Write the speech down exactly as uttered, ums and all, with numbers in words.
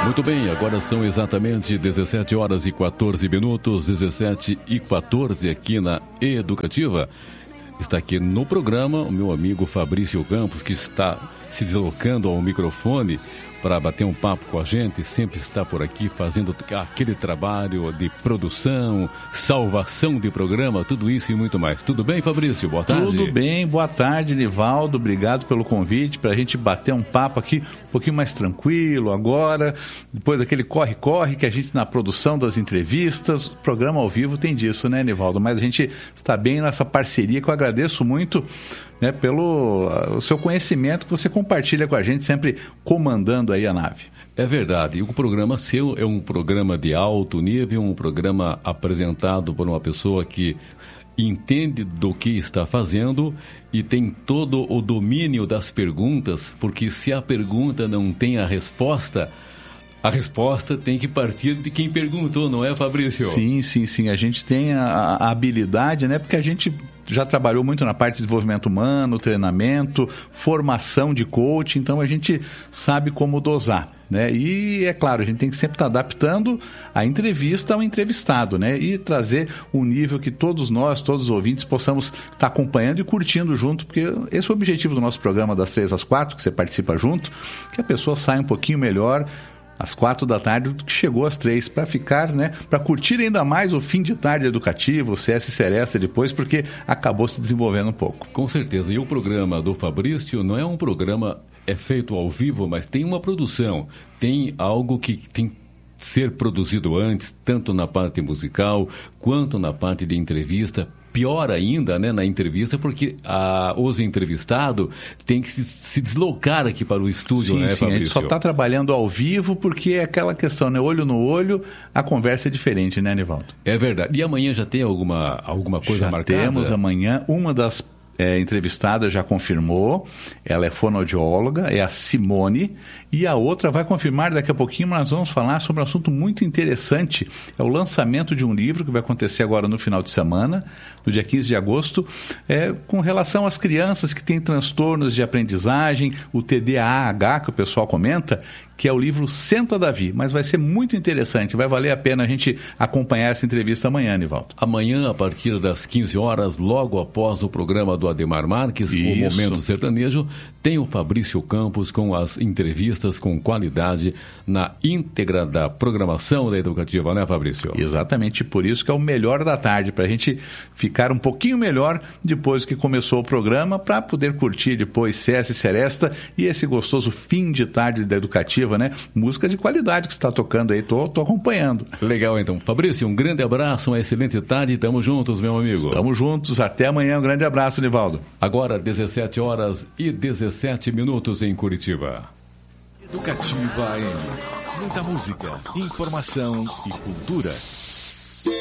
Muito bem, agora são exatamente dezessete horas e quatorze minutos, dezessete e quatorze aqui na Educativa. Está aqui no programa o meu amigo Fabrício Campos, que está se deslocando ao microfone para bater um papo com a gente, sempre está por aqui fazendo aquele trabalho de produção, salvação de programa, tudo isso e muito mais. Tudo bem, Fabrício? Boa tarde. Tudo bem, boa tarde, Nivaldo. Obrigado pelo convite para a gente bater um papo aqui um pouquinho mais tranquilo agora, depois daquele corre-corre que a gente na produção das entrevistas, o programa ao vivo tem disso, né, Nivaldo? Mas a gente está bem nessa parceria que eu agradeço muito, né, pelo o seu conhecimento que você compartilha com a gente, sempre comandando aí a nave. É verdade, e o programa seu é um programa de alto nível, um programa apresentado por uma pessoa que entende do que está fazendo e tem todo o domínio das perguntas, porque se a pergunta não tem a resposta, a resposta tem que partir de quem perguntou, não é, Fabrício? Sim, sim, sim, a gente tem a, a habilidade, né, porque a gente já trabalhou muito na parte de desenvolvimento humano, treinamento, formação de coach, então a gente sabe como dosar, né? E é claro, a gente tem que sempre estar adaptando a entrevista ao entrevistado, né? E trazer um nível que todos nós, todos os ouvintes, possamos estar acompanhando e curtindo junto, porque esse é o objetivo do nosso programa das três às quatro, que você participa junto, que a pessoa saia um pouquinho melhor às quatro da tarde, que chegou às três, para ficar, né, para curtir ainda mais o fim de tarde educativo, o C S Seresta depois, porque acabou se desenvolvendo um pouco. Com certeza, e o programa do Fabrício não é um programa, é feito ao vivo, mas tem uma produção, tem algo que tem que ser produzido antes, tanto na parte musical, quanto na parte de entrevista. Pior ainda, né, na entrevista, porque a, os entrevistados têm que se, se deslocar aqui para o estúdio, sim, né, sim, Fabrício? A gente só está trabalhando ao vivo porque é aquela questão, né, olho no olho, a conversa é diferente, né, Nivaldo? É verdade. E amanhã já tem alguma, alguma coisa já marcada? Temos amanhã, uma das É, entrevistada já confirmou, ela é fonoaudióloga, é a Simone, e a outra vai confirmar daqui a pouquinho, mas nós vamos falar sobre um assunto muito interessante, é o lançamento de um livro que vai acontecer agora no final de semana, no dia quinze de agosto, é, com relação às crianças que têm transtornos de aprendizagem, o T D A H que o pessoal comenta, que é o livro Senta Davi, mas vai ser muito interessante, vai valer a pena a gente acompanhar essa entrevista amanhã, Nivaldo. Amanhã, a partir das quinze horas, logo após o programa do Ademar Marques, Isso. O Momento Sertanejo, tem o Fabrício Campos com as entrevistas com qualidade na íntegra da programação da Educativa, né, Fabrício? Exatamente, por isso que é o melhor da tarde, para a gente ficar um pouquinho melhor depois que começou o programa, para poder curtir depois C S Seresta e esse gostoso fim de tarde da Educativa, né? Música de qualidade que você está tocando aí, tô, tô acompanhando. Legal, então. Fabrício, um grande abraço, uma excelente tarde, estamos juntos, meu amigo. Estamos juntos, até amanhã, um grande abraço, Nivaldo. Agora, dezessete horas e dezessete minutos em Curitiba. Educativa A M. Muita música, informação e cultura.